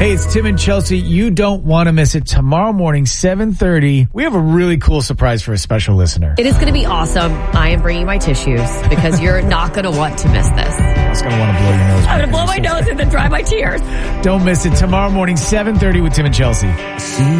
Hey, it's Tim and Chelsea. You don't want to miss it. Tomorrow morning, 7:30, we have a really cool surprise for a special listener. It is going to be awesome. I am bringing my tissues because you're not going to want to miss this. I was going to want to blow your nose. I'm going to blow my nose and then dry my tears. Don't miss it. Tomorrow morning, 7:30 with Tim and Chelsea.